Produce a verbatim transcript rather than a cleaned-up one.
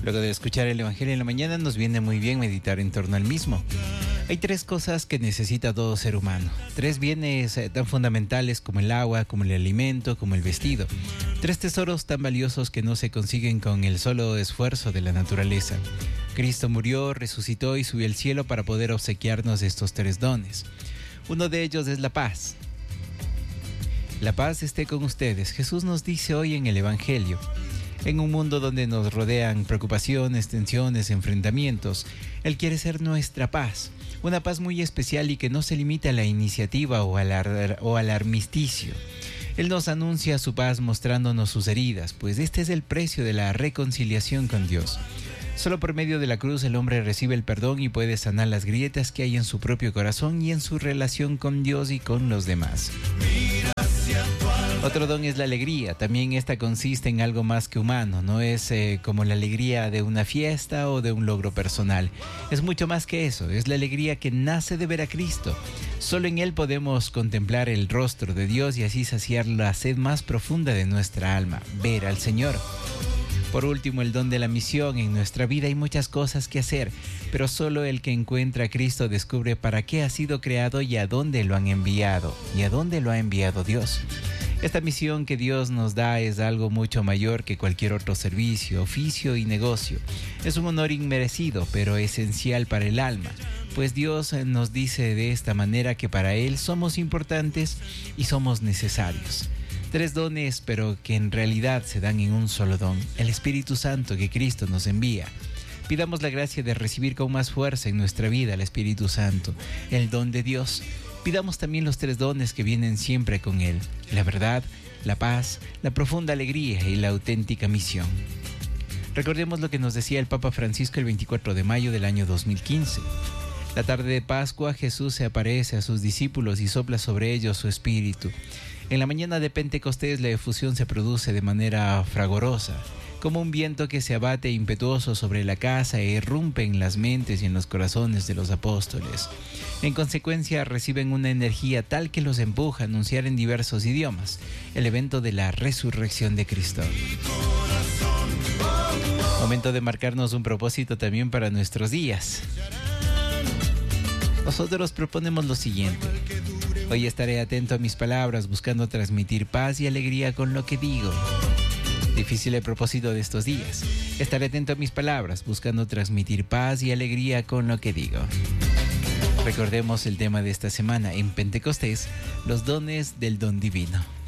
Luego de escuchar el Evangelio en la mañana, nos viene muy bien meditar en torno al mismo. Hay tres cosas que necesita todo ser humano. Tres bienes tan fundamentales como el agua, como el alimento, como el vestido. Tres tesoros tan valiosos que no se consiguen con el solo esfuerzo de la naturaleza. Cristo murió, resucitó y subió al cielo para poder obsequiarnos estos tres dones. Uno de ellos es la paz. La paz esté con ustedes. Jesús nos dice hoy en el Evangelio. En un mundo donde nos rodean preocupaciones, tensiones, enfrentamientos, Él quiere ser nuestra paz. Una paz muy especial y que no se limita a la iniciativa o al, ar- o al armisticio. Él nos anuncia su paz mostrándonos sus heridas, pues este es el precio de la reconciliación con Dios. Solo por medio de la cruz el hombre recibe el perdón y puede sanar las grietas que hay en su propio corazón y en su relación con Dios y con los demás. Otro don es la alegría. También esta consiste en algo más que humano. No es eh, como la alegría de una fiesta o de un logro personal. Es mucho más que eso. Es la alegría que nace de ver a Cristo. Solo en Él podemos contemplar el rostro de Dios y así saciar la sed más profunda de nuestra alma, ver al Señor. Por último, el don de la misión. En nuestra vida hay muchas cosas que hacer, pero solo el que encuentra a Cristo descubre para qué ha sido creado y a dónde lo han enviado, y a dónde lo ha enviado Dios. Esta misión que Dios nos da es algo mucho mayor que cualquier otro servicio, oficio y negocio. Es un honor inmerecido, pero esencial para el alma, pues Dios nos dice de esta manera que para Él somos importantes y somos necesarios. Tres dones, pero que en realidad se dan en un solo don, el Espíritu Santo que Cristo nos envía. Pidamos la gracia de recibir con más fuerza en nuestra vida el Espíritu Santo, el don de Dios. Pidamos también los tres dones que vienen siempre con Él, la verdad, la paz, la profunda alegría y la auténtica misión. Recordemos lo que nos decía el Papa Francisco el veinticuatro de mayo del año dos mil quince. La tarde de Pascua, Jesús se aparece a sus discípulos y sopla sobre ellos su espíritu. En la mañana de Pentecostés la efusión se produce de manera fragorosa, como un viento que se abate impetuoso sobre la casa e irrumpe en las mentes y en los corazones de los apóstoles. En consecuencia, reciben una energía tal que los empuja a anunciar en diversos idiomas el evento de la resurrección de Cristo. Momento de marcarnos un propósito también para nuestros días. Nosotros proponemos lo siguiente. Hoy estaré atento a mis palabras, buscando transmitir paz y alegría con lo que digo. Difícil el propósito de estos días. Estaré atento a mis palabras, buscando transmitir paz y alegría con lo que digo. Recordemos el tema de esta semana en Pentecostés, los dones del don divino.